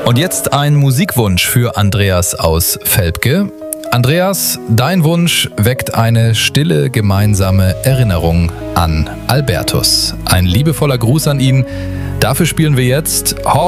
Und jetzt ein Musikwunsch für Andreas aus Velpke. Andreas, dein Wunsch weckt eine stille gemeinsame Erinnerung an Albertus. Ein liebevoller Gruß an ihn. Dafür spielen wir jetzt